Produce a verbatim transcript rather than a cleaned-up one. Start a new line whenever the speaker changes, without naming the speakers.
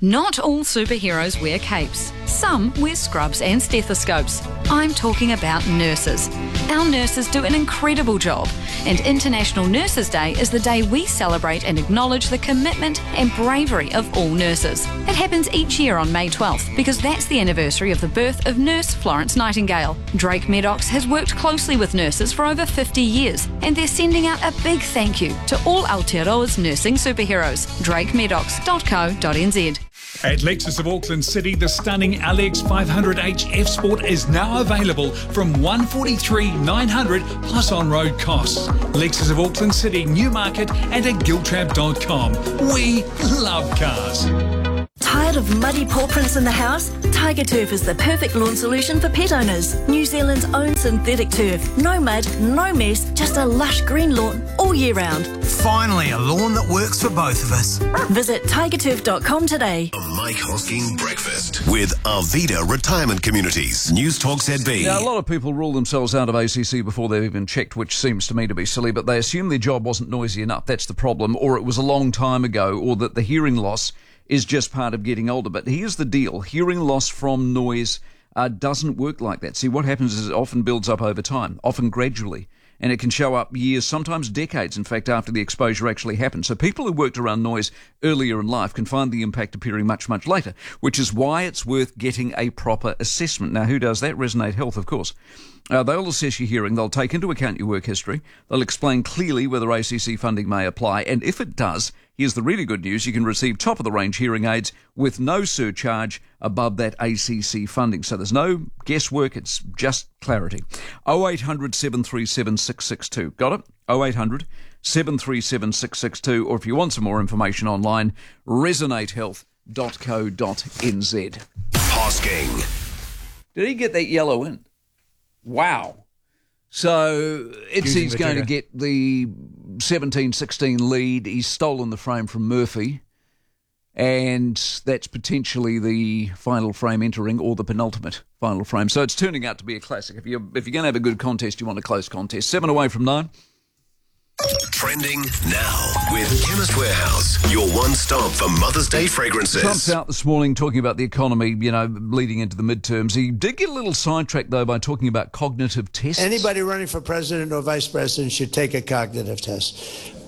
Not all superheroes wear capes. Some wear scrubs and stethoscopes. I'm talking about nurses. Our nurses do an incredible job, and International Nurses Day is the day we celebrate and acknowledge the commitment and bravery of all nurses. It happens each year on May twelfth because that's the anniversary of the birth of nurse Florence Nightingale. Drake Medox has worked closely with nurses for over fifty years, and they're sending out a big thank you to all Aotearoa's nursing superheroes. drake medox dot co dot n z.
At Lexus of Auckland City, the stunning L X five hundred H F Sport is now available from one hundred forty-three thousand nine hundred dollars plus on-road costs. Lexus of Auckland City, Newmarket and at giltrap dot com. We love cars.
Tired of muddy paw prints in the house? Tiger Turf is the perfect lawn solution for pet owners. New Zealand's own synthetic turf. No mud, no mess, just a lush green lawn all year round.
Finally, a lawn that works for both of us.
Visit tiger turf dot com today.
Mike Hosking Breakfast with Arvida Retirement Communities. News Talk Z B.
Now, a lot of people rule themselves out of A C C before they've even checked, which seems to me to be silly, but they assume their job wasn't noisy enough. That's the problem. Or it was a long time ago, or that the hearing loss is just part of getting older. But here's the deal. Hearing loss from noise uh, doesn't work like that. See, what happens is it often builds up over time, often gradually. And it can show up years, sometimes decades, in fact, after the exposure actually happened. So people who worked around noise earlier in life can find the impact appearing much, much later, which is why it's worth getting a proper assessment. Now, who does that? Resonate Health, of course. Uh, they'll assess your hearing. They'll take into account your work history. They'll explain clearly whether A C C funding may apply. And if it does, here's the really good news. You can receive top-of-the-range hearing aids with no surcharge above that A C C funding. So there's no guesswork. It's just clarity. oh eight hundred, seven three seven, six six two. Got it? oh eight hundred, seven three seven, six six two. Or if you want some more information online, resonate health dot co dot n z.
Hosking.
Did he get that yellow in? Wow. So Itzy's going to get the seventeen sixteen lead. He's stolen the frame from Murphy. And that's potentially the final frame entering or the penultimate final frame. So it's turning out to be a classic. If you're, if you're going to have a good contest, you want a close contest. Seven away from nine.
Trending now with Chemist Warehouse, your one stop for Mother's Day fragrances.
Trump's out this morning talking about the economy, you know, leading into the midterms. He did get a little sidetracked, though, by talking about cognitive tests.
Anybody running for president or vice president should take a cognitive test.